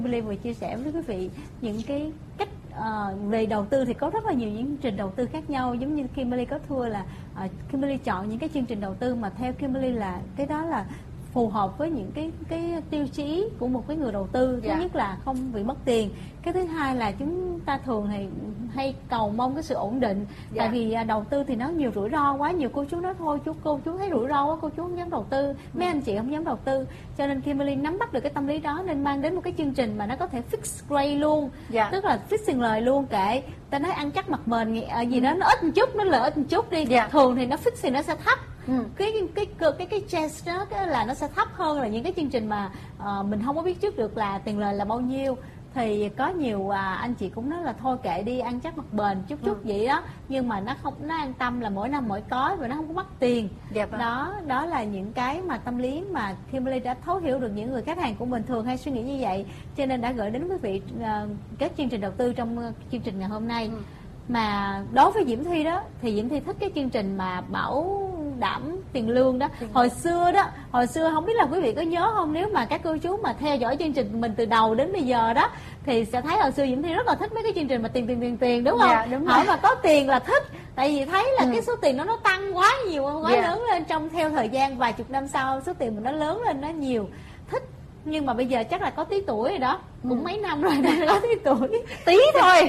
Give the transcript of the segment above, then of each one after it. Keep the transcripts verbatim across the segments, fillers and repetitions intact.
Kimberly vừa chia sẻ với quý vị những cái cách uh, về đầu tư thì có rất là nhiều những chương trình đầu tư khác nhau, giống như Kimberly có thua là uh, Kimberly chọn những cái chương trình đầu tư mà theo Kimberly là cái đó là phù hợp với những cái cái tiêu chí của một cái người đầu tư. Thứ Dạ. nhất là không bị mất tiền, cái thứ hai là chúng ta thường thì hay cầu mong cái sự ổn định. Dạ. Tại vì à, đầu tư thì nó nhiều rủi ro quá, nhiều cô chú nói thôi chú cô chú thấy rủi ro quá cô chú không dám đầu tư, mấy anh chị không dám đầu tư, cho nên Kimberly nắm bắt được cái tâm lý đó nên mang đến một cái chương trình mà nó có thể fix rate luôn. Dạ. Tức là fixing lời luôn, kệ ta nói ăn chắc mặt mền gì, gì đó nó ít một chút, nó lợi ít một chút đi. Dạ. Thường thì nó fix thì nó sẽ thấp. Ừ. cái cái cái cái cái chance đó cái là nó sẽ thấp hơn là những cái chương trình mà uh, mình không có biết trước được là tiền lời là bao nhiêu. Thì có nhiều uh, anh chị cũng nói là thôi kệ đi, ăn chắc mặt bền chút chút ừ. vậy đó, nhưng mà nó không, nó an tâm là mỗi năm mỗi có và nó không có mất tiền. Dạ vâng. Đó đó là những cái mà tâm lý mà Kimberly đã thấu hiểu được những người khách hàng của mình thường hay suy nghĩ như vậy, cho nên đã gửi đến quý vị uh, các chương trình đầu tư trong uh, chương trình ngày hôm nay. Ừ. Mà đối với Diễm Thi đó thì Diễm Thi thích cái chương trình mà bảo đảm tiền lương đó. Hồi xưa đó, hồi xưa không biết là quý vị có nhớ không, nếu mà các cô chú mà theo dõi chương trình mình từ đầu đến bây giờ đó thì sẽ thấy hồi xưa Diễm Thi rất là thích mấy cái chương trình mà tiền tiền tiền tiền đúng không? Dạ, đúng hỏi mà có tiền là thích, tại vì thấy là ừ. cái số tiền đó nó tăng quá nhiều, quá dạ. lớn lên trong theo thời gian, vài chục năm sau số tiền mình nó lớn lên nó nhiều, thích. Nhưng mà bây giờ chắc là có tí tuổi rồi đó, cũng ừ. mấy năm rồi đó, có tí tuổi tí thôi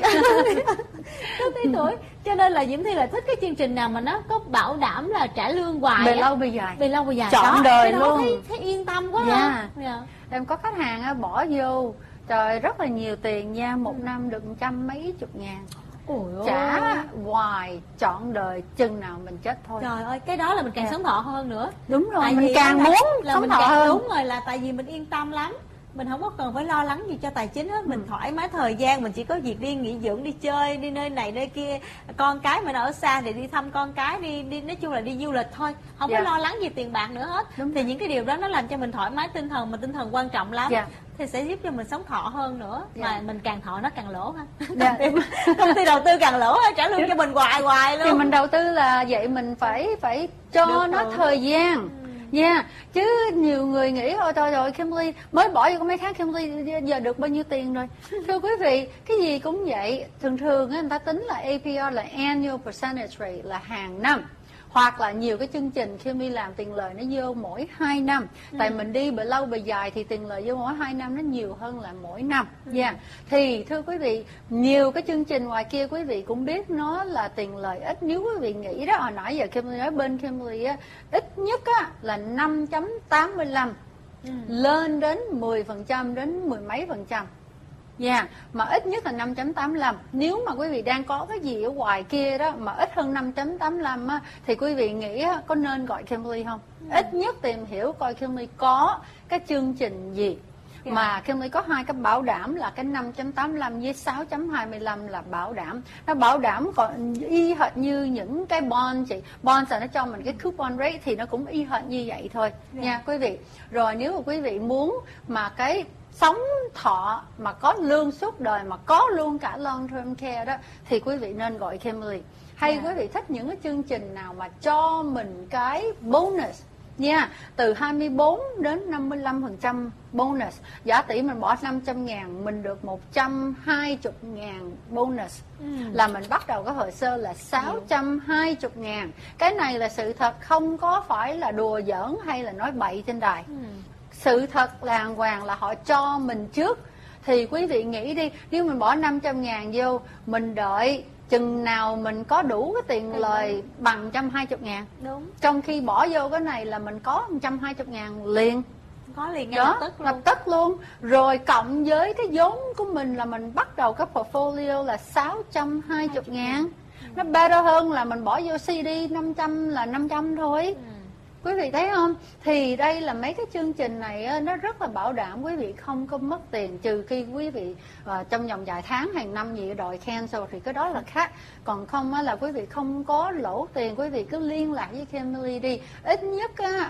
có tí tuổi, cho nên là Diễm Thi là thích cái chương trình nào mà nó có bảo đảm là trả lương hoài về lâu về dài, về lâu về dài, trọn đó, đời đó luôn, thấy, thấy yên tâm quá. yeah. ha yeah. Em có khách hàng á, bỏ vô trời rất là nhiều tiền nha, một ừ. năm được trăm mấy chục ngàn. Ôi trả ơi. Hoài trọn đời chừng nào mình chết thôi. Trời ơi, cái đó là mình càng yeah. sống thọ hơn nữa. Đúng rồi, tại mình càng muốn là sống mình thọ càng, hơn. đúng rồi, là tại vì mình yên tâm lắm, mình không có cần phải lo lắng gì cho tài chính hết, mình ừ. thoải mái thời gian, mình chỉ có việc đi nghỉ dưỡng, đi chơi, đi nơi này nơi kia, con cái mình ở xa thì đi thăm con cái, đi đi nói chung là đi du lịch thôi, không dạ. có lo lắng gì tiền bạc nữa hết. Đúng. Thì những cái điều đó nó làm cho mình thoải mái tinh thần, mà tinh thần quan trọng lắm. Dạ. Thì sẽ giúp cho mình sống thọ hơn nữa. Dạ. Mà mình càng thọ nó càng lỗ ha. Dạ. Công ty đầu tư càng lỗ ha, trả lương cho mình hoài hoài luôn. Thì mình đầu tư là vậy, mình phải phải cho được nó rồi. Thời gian. Ừ. Nha, yeah. Chứ nhiều người nghĩ thôi thôi rồi Kimberly mới bỏ vô có mấy tháng Kimberly giờ được bao nhiêu tiền rồi. Thưa quý vị, cái gì cũng vậy, thường thường người ta tính là A P R là Annual Percentage Rate, là hàng năm. Hoặc là nhiều cái chương trình khi mi làm tiền lời nó vô mỗi hai năm. Ừ. Tại mình đi bề lâu bề dài thì tiền lời vô mỗi hai năm nó nhiều hơn là mỗi năm. Ừ. Yeah. Thì thưa quý vị, nhiều cái chương trình ngoài kia quý vị cũng biết nó là tiền lời ít. Nếu quý vị nghĩ đó, hồi nãy giờ Kimberly nói bên Kimberly á, ít nhất á, là năm chấm tám mươi lăm ừ. lên đến mười phần trăm đến mười mấy phần trăm. Dạ, yeah, mà ít nhất là năm chấm tám mươi lăm. Nếu mà quý vị đang có cái gì ở ngoài kia đó mà ít hơn năm chấm tám mươi lăm á, thì quý vị nghĩ á, có nên gọi Kimberly không? Ừ. Ít nhất tìm hiểu coi Kimberly có cái chương trình gì. Yeah. Mà Kimberly có hai cái bảo đảm là cái năm chấm tám mươi lăm với sáu chấm hai mươi lăm là bảo đảm. Nó bảo đảm còn y hệt như những cái bond chị. Bond là nó cho mình cái coupon rate thì nó cũng y hệt như vậy thôi. Yeah. Nha quý vị. Rồi nếu mà quý vị muốn mà cái sống thọ mà có lương suốt đời mà có luôn cả long term care đó thì quý vị nên gọi Kimberly. Hay yeah. quý vị thích những cái chương trình nào mà cho mình cái bonus nha, yeah. từ hai mươi bốn đến năm mươi lăm phần trăm bonus. Giả tỷ mình bỏ năm trăm ngàn mình được một trăm hai mươi ngàn bonus. Ừ. Là mình bắt đầu cái hồ sơ là sáu trăm hai mươi ngàn. Cái này là sự thật, không có phải là đùa giỡn hay là nói bậy trên đài. Ừ. Sự thật làng hoàng là họ cho mình trước. Thì quý vị nghĩ đi, nếu mình bỏ năm trăm ngàn vô, mình đợi chừng nào mình có đủ cái tiền lời bằng một trăm hai mươi ngàn. Đúng. Trong khi bỏ vô cái này là mình có một trăm hai mươi ngàn liền. Có liền ngay đó, lập tức luôn. Lập tức luôn. Rồi cộng với cái vốn của mình là mình bắt đầu cái portfolio là sáu trăm hai mươi ngàn. Nó better hơn là mình bỏ vô xê đê năm trăm là năm trăm thôi. Ừ. Quý vị thấy không? Thì đây là mấy cái chương trình này nó rất là bảo đảm quý vị không có mất tiền, trừ khi quý vị uh, trong vòng vài tháng hàng năm gì đòi cancel thì cái đó là khác. Còn không á, là quý vị không có lỗ tiền, quý vị cứ liên lạc với Kimberly đi. Ít nhất á,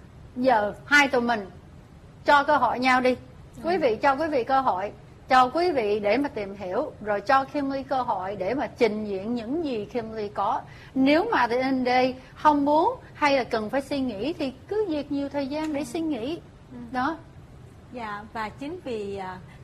giờ hai tụi mình cho cơ hội nhau đi. Quý vị cho quý vị cơ hội, cho quý vị để mà tìm hiểu, rồi cho Kimberly cơ hội để mà trình diễn những gì Kimberly có. Nếu mà từ in đây không muốn hay là cần phải suy nghĩ thì cứ việc nhiều thời gian để suy nghĩ. Đó. Dạ, và chính vì uh,